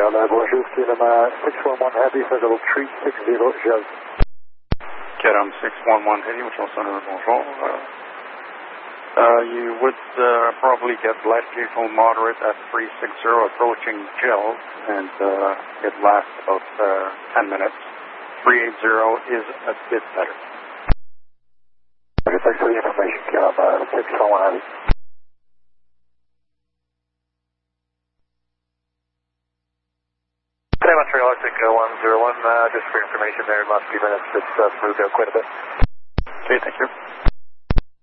bonjour, c'est le 611 Heavy, c'est level 360 Gel. Kedam 611 Heavy, which also known as bonjour. You would probably get light vehicle moderate at 360 approaching Gel, and it lasts about 10 minutes. 380 is a bit better. Okay, thanks for the information, Kedam 611 Heavy. Montreal Arctic 101, just for information there, last few minutes, it's moved out quite a bit. Okay, thank you.